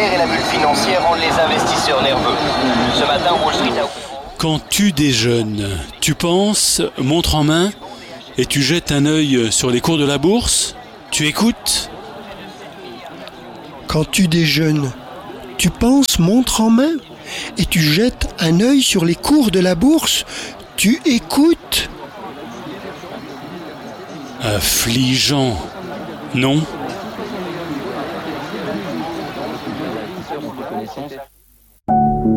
bancaire et la bulle financière rendent les investisseurs nerveux. Ce matin, Wall Street a... Quand tu déjeunes, tu penses, montre en main, et tu jettes un œil sur les cours de la bourse, tu écoutes. Quand tu déjeunes, tu penses montre en main et tu jettes un œil sur les cours de la bourse, tu écoutes. Affligeant, non ?